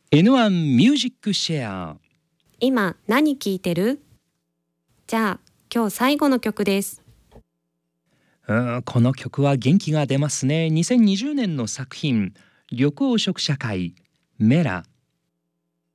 N1 ミュージックシェア。 今何聴いてる？じゃあ今日最後の曲です。 この曲は元気が出ますね。2020年の作品、緑黄色社会メラ